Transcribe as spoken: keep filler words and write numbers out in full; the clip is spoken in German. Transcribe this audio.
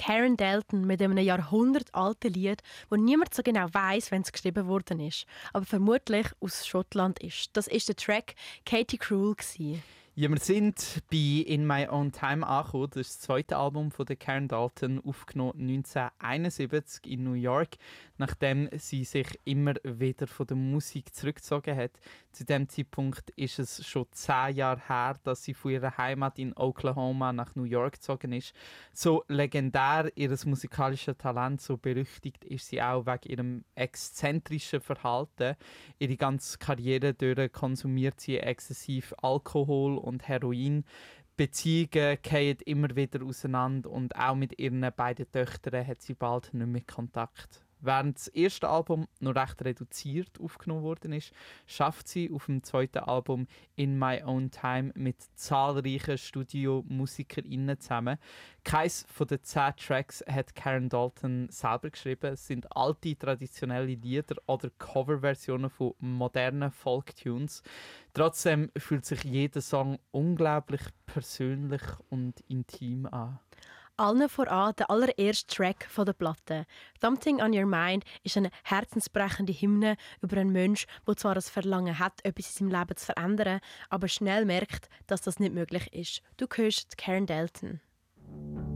Karen Dalton mit einem jahrhundertalten Lied, wo niemand so genau weiß, wenn es geschrieben worden ist, aber vermutlich aus Schottland ist. Das ist der Track Katie Cruel gsi. Ja, wir sind bei «In My Own Time» angekommen. Das ist das zweite Album von der Karen Dalton, aufgenommen neunzehnhunderteinundsiebzig in New York, nachdem sie sich immer wieder von der Musik zurückgezogen hat. Zu diesem Zeitpunkt ist es schon zehn Jahre her, dass sie von ihrer Heimat in Oklahoma nach New York gezogen ist. So legendär ihr musikalisches Talent, so berüchtigt ist sie auch wegen ihrem exzentrischen Verhalten. Ihre ganze Karriere durch konsumiert sie exzessiv Alkohol und Heroin. Beziehungen gehen immer wieder auseinander und auch mit ihren beiden Töchtern hat sie bald nicht mehr Kontakt. Während das erste Album noch recht reduziert aufgenommen worden ist, schafft sie auf dem zweiten Album «In My Own Time» mit zahlreichen Studiomusikerinnen zusammen. Keins von den zehn Tracks hat Karen Dalton selber geschrieben. Es sind alte, traditionelle Lieder oder Coverversionen von modernen Folk-Tunes. Trotzdem fühlt sich jeder Song unglaublich persönlich und intim an. Allen voran der allererste Track von der Platte. «Something on Your Mind» ist eine herzensbrechende Hymne über einen Menschen, der zwar das Verlangen hat, etwas in seinem Leben zu verändern, aber schnell merkt, dass das nicht möglich ist. Du hörst Karen Dalton.